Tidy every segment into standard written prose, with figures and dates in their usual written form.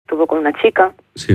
estuvo con una chica. Sí.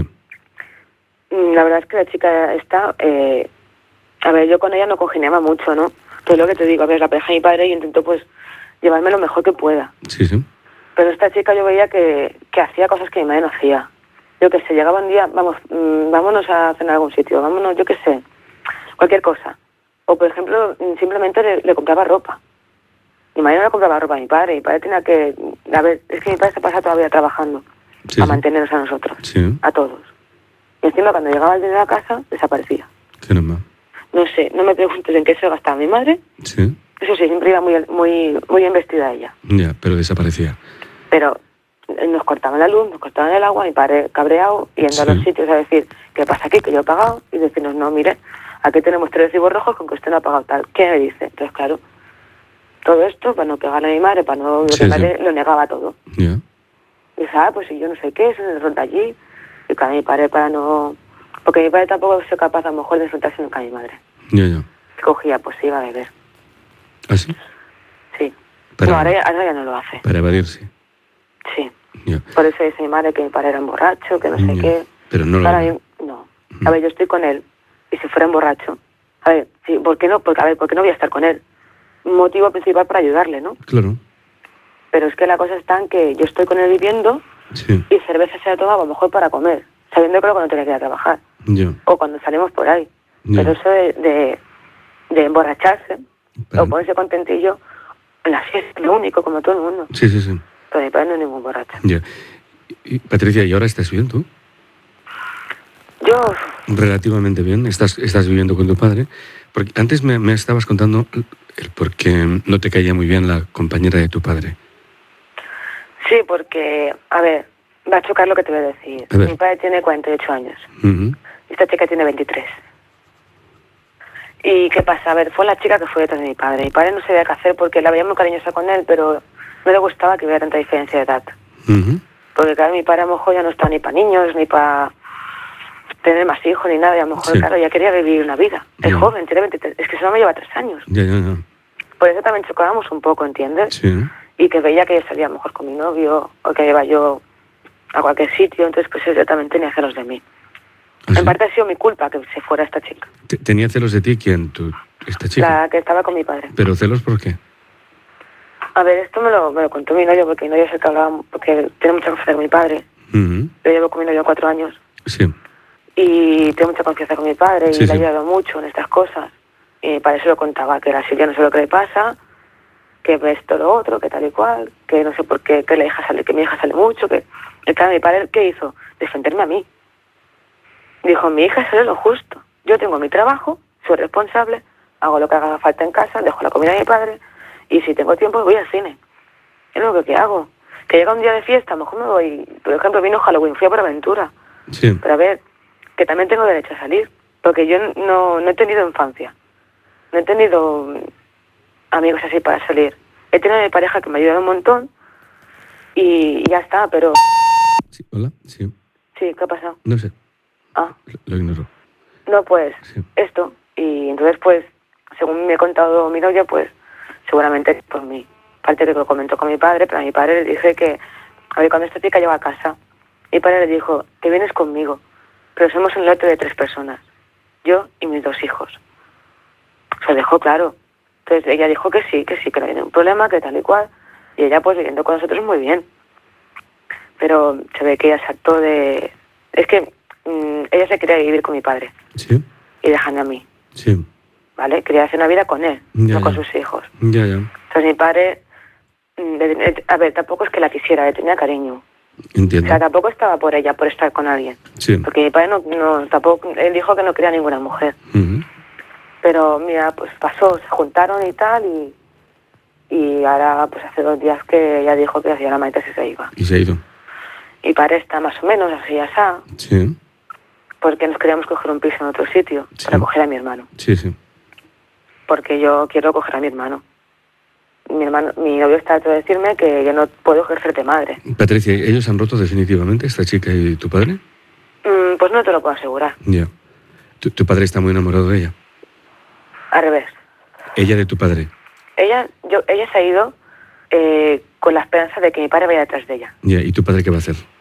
La verdad es que la chica está... a ver, yo con ella no congeniaba mucho, ¿no? Pues lo que te digo, a ver, la pareja de mi padre y intento pues llevarme lo mejor que pueda. Sí, sí. Pero esta chica yo veía que hacía cosas que mi madre no hacía. Yo qué sé, llegaba un día, vámonos a cenar a algún sitio, vámonos, yo qué sé, cualquier cosa. O, por ejemplo, simplemente le compraba ropa. Mi madre no le compraba ropa a mi padre tenía que... A ver, es que mi padre se pasa todavía trabajando para mantenernos a nosotros, a todos. Y encima cuando llegaba el dinero a casa, desaparecía. Qué normal. No sé, no me preguntes en qué se gastaba mi madre. Sí. Eso sí, siempre iba muy bien vestida ella. Ya, pero desaparecía. Pero nos cortaban la luz, nos cortaban el agua, mi padre cabreado, yendo a los sitios a decir, ¿qué pasa aquí? Que yo he pagado. Y decirnos, no, mire, aquí tenemos 3 recibos rojos con que usted no ha pagado tal. ¿Qué me dice? Entonces, claro, todo esto para no pegarle a mi madre, para no... mi madre lo negaba todo. Ya. Y dice, pues si yo no sé qué, se enfrenta allí. Y claro, mi padre para no... Porque mi padre tampoco es capaz a lo mejor de enfrentarse nunca a mi madre. Ya. Cogía, pues iba a beber. ¿Ah, sí? Sí. Para, no, ahora ya no lo hace. Para evadirse. Sí. Ya. Por eso dice mi madre que mi padre era un borracho, que no sé qué. Pero no lo era. No. A ver, yo estoy con él. Y si fuera un borracho... A ver, sí, ¿por qué no? Porque, a ver, ¿por qué no voy a estar con él? Un motivo principal para ayudarle, ¿no? Claro. Pero es que la cosa está en que yo estoy con él viviendo y cerveza se la tomaba a lo mejor para comer, sabiendo que luego no tenía que ir a trabajar. O cuando salimos por ahí. Pero eso de emborracharse o ponerse contentillo en la fiesta, lo único, como todo el mundo. Sí, sí, sí. Pero mi padre no es ningún borracho. Ya. Y, Patricia, ¿y ahora estás bien tú? Yo... Relativamente bien. Estás viviendo con tu padre. Porque antes me estabas contando el por qué no te caía muy bien la compañera de tu padre. Sí, porque, a ver, va a chocar lo que te voy a decir. Mi padre tiene 48 años. Esta chica tiene 23. ¿Y qué pasa? A ver, fue la chica que fue detrás de mi padre. Mi padre no sabía qué hacer porque la veía muy cariñosa con él, pero no le gustaba que hubiera tanta diferencia de edad. Porque, claro, mi padre a lo mejor ya no está ni para niños, ni para tener más hijos, ni nada. Y a lo mejor, claro, ya quería vivir una vida. Es joven, tiene 23. Es que solo me lleva 3 años. Ya. Por eso también chocábamos un poco, ¿entiendes? Sí. Y que veía que salía mejor con mi novio, o que iba yo a cualquier sitio, entonces pues ella también tenía celos de mí. En parte ha sido mi culpa que se fuera esta chica. ¿Tenía celos de ti quién? ¿Esta chica? La que estaba con mi padre. ¿Pero celos por qué? A ver, esto me lo contó mi novio, porque mi novio es el que hablaba, porque tiene mucha confianza con mi padre. Yo llevo con mi novio 4 años. Sí. Y tengo mucha confianza con mi padre y le ha ayudado mucho en estas cosas. Y para eso lo contaba, que la Silvia no sé lo que le pasa, que ve esto, lo otro, que tal y cual, que no sé por qué, que mi hija sale mucho, que... Claro, mi padre, ¿qué hizo? Defenderme a mí. Dijo, mi hija sale lo justo. Yo tengo mi trabajo, soy responsable, hago lo que haga falta en casa, dejo la comida de mi padre, y si tengo tiempo voy al cine. Es lo que hago. Que llega un día de fiesta, a lo mejor me voy... Por ejemplo, vino Halloween, fui a por aventura. Sí. Pero a ver, que también tengo derecho a salir, porque yo no he tenido infancia. No he tenido amigos así para salir. He tenido a mi pareja que me ha ayudado un montón y ya está, pero... Sí, hola, sí. Sí, ¿qué ha pasado? No sé. Ah. Lo ignoro. No, pues, esto. Y entonces, pues, según me ha contado mi novia, pues, seguramente por mi parte que lo comentó con mi padre, pero a mi padre le dije que, a ver, cuando esta chica llegó a casa, mi padre le dijo, te vienes conmigo, pero somos un lote de 3 personas, yo y mis 2 hijos. Se lo dejó claro. Entonces ella dijo que sí, que no había ningún problema, que tal y cual. Y ella pues viviendo con nosotros muy bien. Pero se ve que ella se hartó de... Es que ella se quería vivir con mi padre. Sí. Y dejarme a mí. Sí. ¿Vale? Quería hacer una vida con él, no con sus hijos. Ya. Entonces mi padre... a ver, tampoco es que la quisiera, le tenía cariño. Entiendo. O sea, tampoco estaba por ella, por estar con alguien. Sí. Porque mi padre no tampoco... Él dijo que no quería ninguna mujer. Pero mira, pues pasó, se juntaron y tal, y ahora pues hace 2 días que ella dijo que hacía la maleta y se iba. ¿Y se ha ido? Y padre está más o menos así, asá. Sí. Porque nos queríamos coger un piso en otro sitio para coger a mi hermano. Sí, sí. Porque yo quiero coger a mi hermano. Mi novio está tratando de decirme que yo no puedo ejercer de madre. Patricia, ¿ellos han roto definitivamente, esta chica y tu padre? Pues no te lo puedo asegurar. Ya. ¿Tu padre está muy enamorado de ella? Al revés. ¿Ella de tu padre? Ella se ha ido con la esperanza de que mi padre vaya detrás de ella. Ya, ¿y tu padre qué va a hacer?